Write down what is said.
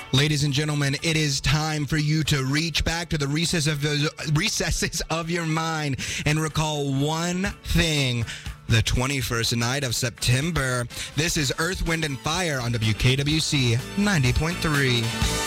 Ladies and gentlemen, it is time for you to reach back to the recesses of your mind and recall one thing. The 21st night of September. This is Earth, Wind, and Fire on WKWC 90.3.